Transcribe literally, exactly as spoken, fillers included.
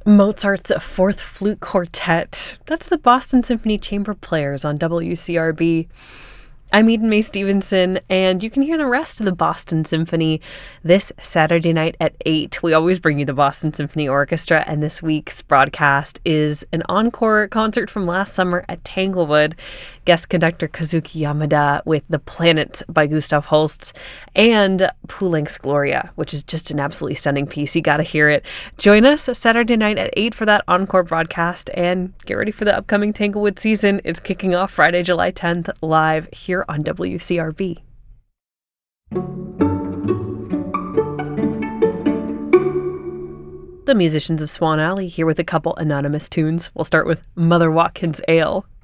Mozart's Fourth Flute Quartet. That's the Boston Symphony Chamber Players on W C R B. I'm Eden Mae Stevenson, and you can hear the rest of the Boston Symphony this Saturday night at eight. We always bring you the Boston Symphony Orchestra, and this week's broadcast is an encore concert from last summer at Tanglewood. Guest conductor Kazuki Yamada with The Planets by Gustav Holst and Poulenc's Gloria, which is just an absolutely stunning piece. You gotta hear it. Join us Saturday night at eight for that encore broadcast, and get ready for the upcoming Tanglewood season. It's kicking off Friday, July tenth, live here on W C R B. The musicians of Swan Alley here with a couple anonymous tunes. We'll start with Mother Watkins Ale.